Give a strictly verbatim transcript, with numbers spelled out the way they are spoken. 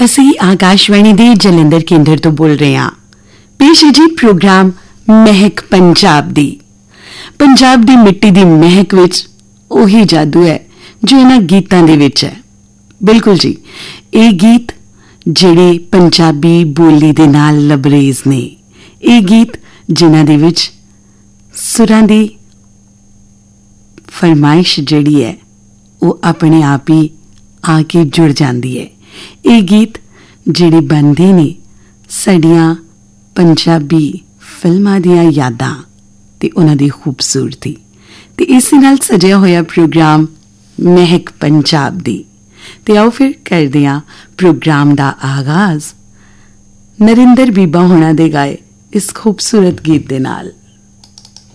ਅਸੀਂ ਆਕਾਸ਼ਵਾਣੀ ਦੇ ਜਲੰਧਰ ਕੇਂਦਰ ਤੋਂ ਬੋਲ ਰਹੇ ਹਾਂ। ਪੇਸ਼ ਹੈ ਜੀ ਪ੍ਰੋਗਰਾਮ ਮਹਿਕ ਪੰਜਾਬ ਦੀ। ਪੰਜਾਬ ਦੀ ਮਿੱਟੀ ਦੀ ਮਹਿਕ ਵਿੱਚ ਉਹੀ ਜਾਦੂ ਹੈ ਜੋ ਇਹਨਾਂ ਗੀਤਾਂ ਦੇ ਵਿੱਚ ਹੈ। ਬਿਲਕੁਲ ਜੀ, ਇਹ ਗੀਤ ਜਿਹੜੇ ਪੰਜਾਬੀ ਬੋਲੀ ਦੇ ਨਾਲ ਲਬਰੇਜ਼ ਨੇ, ਇਹ ਗੀਤ ਜਿਨ੍ਹਾਂ ਦੇ ਵਿੱਚ ਸੁਰਾਂ ਦੀ ਫਰਮਾਇਸ਼ ਜਿਹੜੀ ਹੈ ਉਹ ਆਪਣੇ ਆਪ ਹੀ ਆ ਕੇ ਜੁੜ ਜਾਂਦੀ ਹੈ। ਇਹ ਗੀਤ ਜਿਹੜੇ ਬਣਦੇ ਨੇ ਸਾਡੀਆਂ ਪੰਜਾਬੀ ਫਿਲਮਾਂ ਦੀਆਂ ਯਾਦਾਂ ਤੇ ਉਹਨਾਂ ਦੀ ਖੂਬਸੂਰਤੀ, ਤੇ ਇਸੇ ਨਾਲ ਸਜਿਆ ਹੋਇਆ ਪ੍ਰੋਗਰਾਮ ਮਹਿਕ ਪੰਜਾਬ ਦੀ। ਤੇ ਆਓ ਫਿਰ ਕਰਦੇ ਹਾਂ ਪ੍ਰੋਗਰਾਮ ਦਾ ਆਗਾਜ਼ ਨਰਿੰਦਰ ਬੀਬਾ ਹੋਣਾ ਦੇ ਗਾਏ ਇਸ ਖੂਬਸੂਰਤ ਗੀਤ ਦੇ ਨਾਲ।